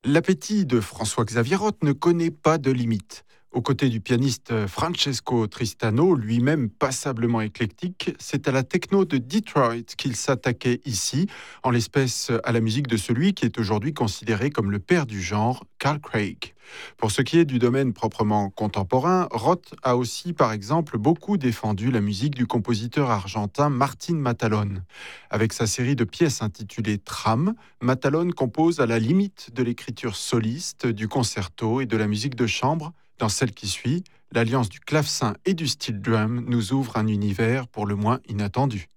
L'appétit de François-Xavier Roth ne connaît pas de limite. Aux côtés du pianiste Francesco Tristano, lui-même passablement éclectique, c'est à la techno de Detroit qu'il s'attaquait ici, en l'espèce à la musique de celui qui est aujourd'hui considéré comme le père du genre, Carl Craig. Pour ce qui est du domaine proprement contemporain, Roth a aussi, par exemple, beaucoup défendu la musique du compositeur argentin Martin Matalone. Avec sa série de pièces intitulée Tram, Matalone compose à la limite de l'écriture soliste, du concerto et de la musique de chambre. Dans celle qui suit, l'alliance du clavecin et du steel drum nous ouvre un univers pour le moins inattendu.